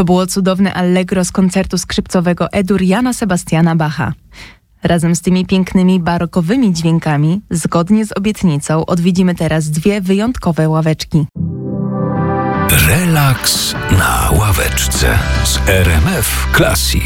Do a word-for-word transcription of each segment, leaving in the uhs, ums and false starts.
To było cudowne allegro z koncertu skrzypcowego E-dur Jana Sebastiana Bacha. Razem z tymi pięknymi barokowymi dźwiękami, zgodnie z obietnicą, odwiedzimy teraz dwie wyjątkowe ławeczki. Relaks na ławeczce z R M F Classic.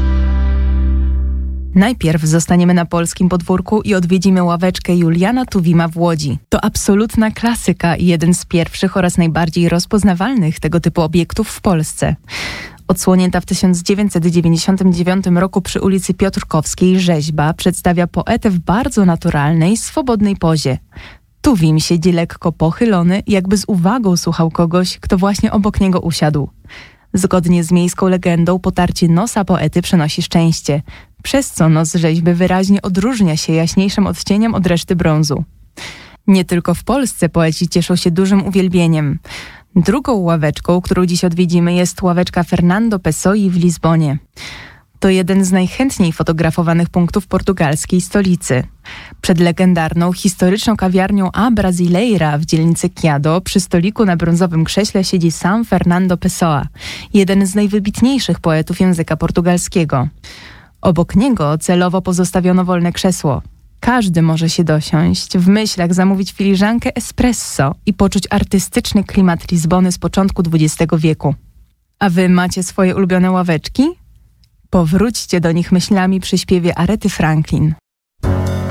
Najpierw zostaniemy na polskim podwórku i odwiedzimy ławeczkę Juliana Tuwima w Łodzi. To absolutna klasyka i jeden z pierwszych oraz najbardziej rozpoznawalnych tego typu obiektów w Polsce. Odsłonięta w tysiąc dziewięćset dziewięćdziesiątym dziewiątym roku przy ulicy Piotrkowskiej rzeźba przedstawia poetę w bardzo naturalnej, swobodnej pozie. Tuwim siedzi lekko pochylony, jakby z uwagą słuchał kogoś, kto właśnie obok niego usiadł. Zgodnie z miejską legendą potarcie nosa poety przynosi szczęście, przez co nos rzeźby wyraźnie odróżnia się jaśniejszym odcieniem od reszty brązu. Nie tylko w Polsce poeci cieszą się dużym uwielbieniem. Drugą ławeczką, którą dziś odwiedzimy, jest ławeczka Fernando Pessoa w Lizbonie. To jeden z najchętniej fotografowanych punktów portugalskiej stolicy. Przed legendarną, historyczną kawiarnią A Brasileira w dzielnicy Chiado przy stoliku na brązowym krześle siedzi sam Fernando Pessoa, jeden z najwybitniejszych poetów języka portugalskiego. Obok niego celowo pozostawiono wolne krzesło. Każdy może się dosiąść, w myślach zamówić filiżankę espresso i poczuć artystyczny klimat Lizbony z początku dwudziestego wieku. A wy macie swoje ulubione ławeczki? Powróćcie do nich myślami przy śpiewie Arety Franklin.